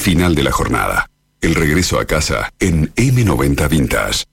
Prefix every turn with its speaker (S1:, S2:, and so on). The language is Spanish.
S1: Final de la jornada. El regreso a casa en M90 Vintage.